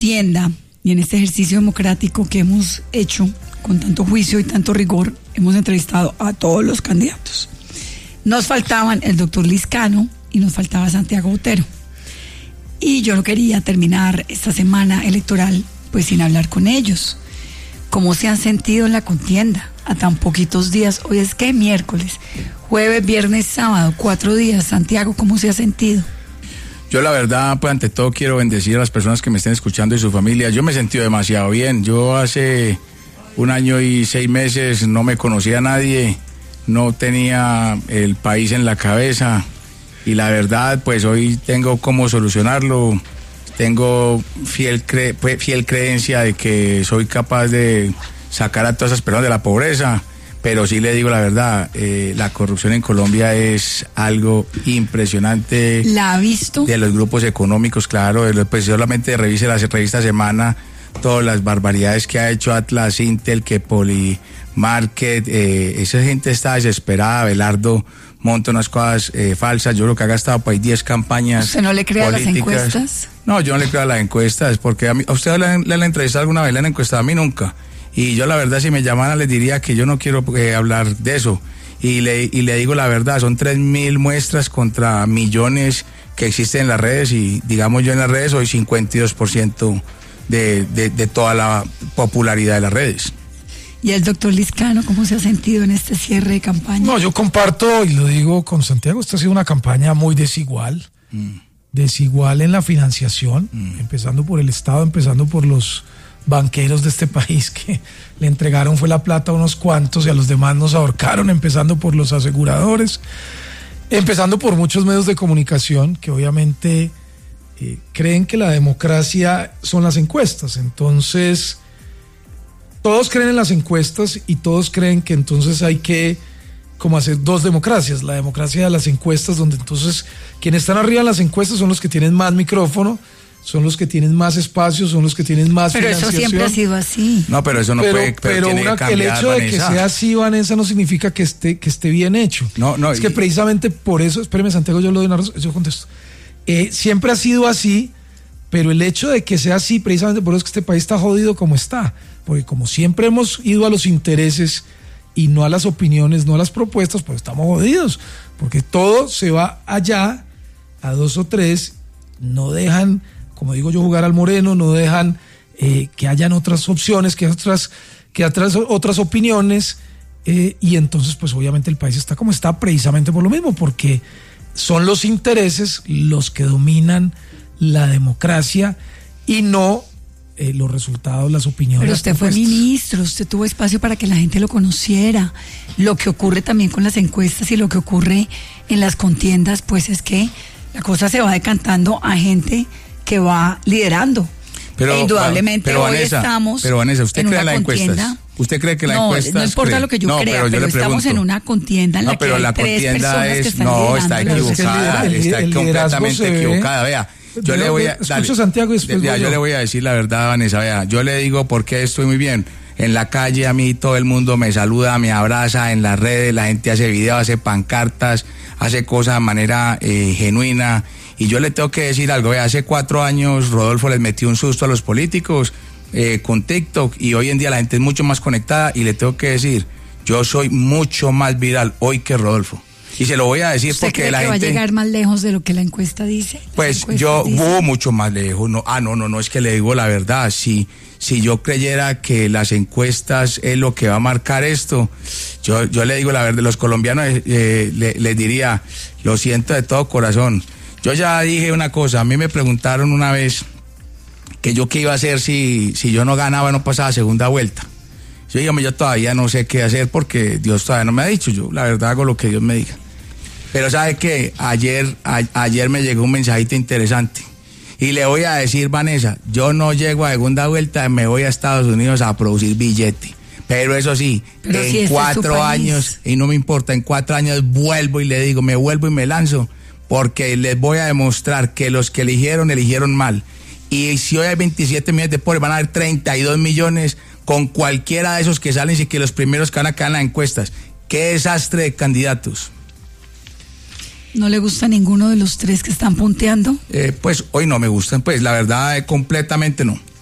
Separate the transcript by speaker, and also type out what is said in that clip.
Speaker 1: Tienda y en este ejercicio democrático que hemos hecho con tanto juicio y tanto rigor, hemos entrevistado a todos los candidatos. Nos faltaban el doctor Lizcano y nos faltaba Santiago Botero. Y yo no quería terminar esta semana electoral pues sin hablar con ellos. ¿Cómo se han sentido en la contienda a tan poquitos días? Hoy es que miércoles, jueves, viernes, sábado, 4 días. Santiago, ¿cómo se ha sentido?
Speaker 2: Yo la verdad, pues ante todo quiero bendecir a las personas que me estén escuchando y su familia. Yo me he sentido demasiado bien. Yo hace 1 año y 6 meses no me conocía a nadie, no tenía el país en la cabeza y la verdad, pues hoy tengo cómo solucionarlo. Tengo fiel creencia de que soy capaz de sacar a todas esas personas de la pobreza. Pero sí le digo la verdad, la corrupción en Colombia es algo impresionante.
Speaker 1: ¿La ha visto? De
Speaker 2: los grupos económicos, claro, pues solamente revise la revista Semana, todas las barbaridades que ha hecho Atlas, Intel, que Polymarket, esa gente está desesperada. Belardo monta unas cosas falsas. Yo creo que ha gastado por ahí 10 campañas.
Speaker 1: ¿Usted no le cree
Speaker 2: políticas.
Speaker 1: A las encuestas?
Speaker 2: No, yo no le creo a las encuestas, porque a usted le han entrevistado alguna vez, le han encuestado, a mí nunca. Y yo la verdad, si me llamaran, les diría que yo no quiero hablar de eso. Y le digo la verdad, son 3.000 muestras contra millones que existen en las redes. Y digamos, yo en las redes soy 52% de toda la popularidad de las redes.
Speaker 1: ¿Y el doctor Lizcano cómo se ha sentido en este cierre de campaña?
Speaker 3: No, yo comparto y lo digo con Santiago, esta ha sido una campaña muy desigual. Desigual en la financiación, empezando por el Estado, empezando por los banqueros de este país que le entregaron fue la plata a unos cuantos y a los demás nos ahorcaron, empezando por los aseguradores, empezando por muchos medios de comunicación que obviamente creen que la democracia son las encuestas. Entonces todos creen en las encuestas y todos creen que entonces hay que como hacer 2 democracias, la democracia de las encuestas, donde entonces quienes están arriba en las encuestas son los que tienen más micrófono, son los que tienen más espacio, son los que tienen más financiación.
Speaker 1: Pero eso siempre ha sido así.
Speaker 2: No, pero eso no puede, pero tiene que cambiar,
Speaker 3: el hecho de
Speaker 2: Vanessa.
Speaker 3: Que sea así, Vanessa, no significa que esté bien hecho.
Speaker 2: No,
Speaker 3: es que precisamente por eso, espéreme, Santiago, yo lo doy una razón, yo contesto. Siempre ha sido así, pero el hecho de que sea así, precisamente por eso es que este país está jodido como está, porque como siempre hemos ido a los intereses y no a las opiniones, no a las propuestas, pues estamos jodidos, porque todo se va allá, a 2 o 3, no dejan, como digo yo, jugar al moreno, no dejan que hayan otras opciones, que otras opiniones, y entonces pues obviamente el país está como está precisamente por lo mismo, porque son los intereses los que dominan la democracia y no los resultados, las opiniones.
Speaker 1: Pero usted fue ministro, usted tuvo espacio para que la gente lo conociera. Lo que ocurre también con las encuestas y lo que ocurre en las contiendas, pues es que la cosa se va decantando a gente que va liderando.
Speaker 2: Pero,
Speaker 1: indudablemente hoy estamos
Speaker 2: Vanessa, ¿usted cree en las encuestas? ¿Usted cree que la encuesta?
Speaker 1: No importa lo que yo crea, pero estamos en una contienda en la que hay 3 personas que están liderando.
Speaker 2: Está equivocada, está completamente equivocada. Vea, yo le voy a...
Speaker 3: Escucho Santiago y después
Speaker 2: yo le voy a decir la verdad, Vanessa, vea, yo le digo por qué estoy muy bien. En la calle a mí todo el mundo me saluda, me abraza, en las redes la gente hace videos, hace pancartas, hace cosas de manera genuina. Y yo le tengo que decir algo, hace 4 años Rodolfo les metió un susto a los políticos con TikTok y hoy en día la gente es mucho más conectada y le tengo que decir, yo soy mucho más viral hoy que Rodolfo. Y se lo voy a decir porque la gente...
Speaker 1: ¿Usted cree que va a llegar más lejos de lo que la encuesta dice?
Speaker 2: Pues yo mucho más lejos. No, es que le digo la verdad. Si yo creyera que las encuestas es lo que va a marcar esto, yo le digo la verdad, los colombianos les diría, lo siento de todo corazón. Yo ya dije una cosa, a mí me preguntaron una vez que yo qué iba a hacer si yo no ganaba, no pasaba segunda vuelta. Yo todavía no sé qué hacer porque Dios todavía no me ha dicho, yo la verdad hago lo que Dios me diga. Pero ¿sabe qué? Ayer me llegó un mensajito interesante y le voy a decir, Vanessa, yo no llego a segunda vuelta, me voy a Estados Unidos a producir billete. Pero eso sí, en 4 años, y no me importa, en 4 años vuelvo y le digo, me vuelvo y me lanzo. Porque les voy a demostrar que los que eligieron mal. Y si hoy hay 27 millones de pobres, van a haber 32 millones con cualquiera de esos que salen y que los primeros que van a caer en las encuestas. ¡Qué desastre de candidatos!
Speaker 1: ¿No le gusta ninguno de los tres que están punteando?
Speaker 2: Pues hoy no me gustan, pues la verdad completamente no.